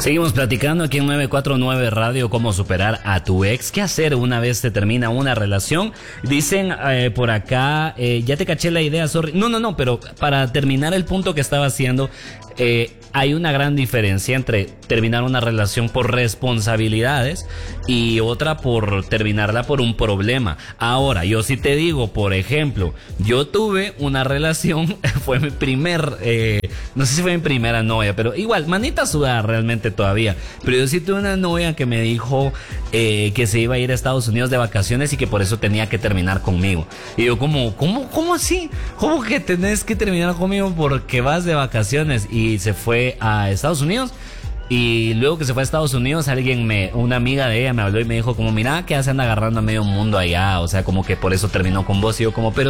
Seguimos platicando aquí en 949 Radio, cómo superar a tu ex, qué hacer una vez se termina una relación. Dicen por acá, ya te caché la idea, sorry. No, pero para terminar el punto que estaba haciendo, hay una gran diferencia entre terminar una relación por responsabilidades y otra por terminarla por un problema. Ahora, yo sí te digo, por ejemplo, yo tuve una relación, fue mi no sé si fue mi primera novia, pero igual, manita sudada realmente todavía. Pero yo sí tuve una novia que me dijo que se iba a ir a Estados Unidos de vacaciones y que por eso tenía que terminar conmigo. Y yo ¿cómo así? ¿Cómo que tenés que terminar conmigo porque vas de vacaciones? Y se fue a Estados Unidos. Y luego que se fue a Estados Unidos, una amiga de ella me habló y me dijo como, mira, que ya se anda agarrando a medio mundo allá, o sea, como que por eso terminó con vos. Y yo como, pero